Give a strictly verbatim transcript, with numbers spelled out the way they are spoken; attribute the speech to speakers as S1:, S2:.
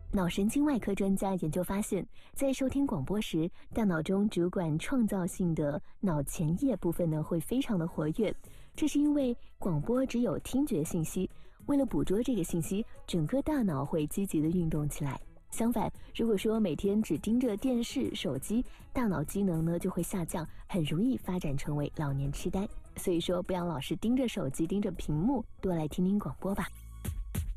S1: 脑神经外科专家研究发现，在收听广播时，大脑中主管创造性的脑前叶部分呢会非常的活跃，这是因为广播只有听觉信息，为了捕捉这个信息，整个大脑会积极的运动起来。相反，如果说每天只盯着电视、手机，大脑机能呢就会下降，很容易发展成为老年痴呆。所以说，不要老是盯着手机、盯着屏幕，多来听听广播吧。